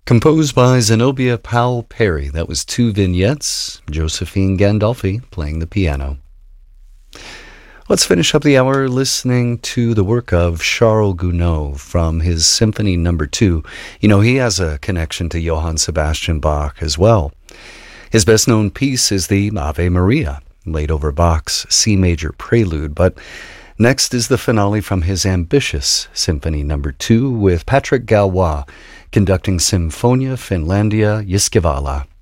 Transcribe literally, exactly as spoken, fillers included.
Composed by Zenobia Powell Perry. That was two vignettes. Josephine Gandolfi playing the piano. Let's finish up the hour listening to the work of Charles Gounod from his Symphony Number Two. You know, he has a connection to Johann Sebastian Bach as well. His best-known piece is the Ave Maria, laid over Bach's C major prelude, but next is the finale from his ambitious Symphony Number Two with Patrick Galois conducting Symphonia Finlandia Jyskevala.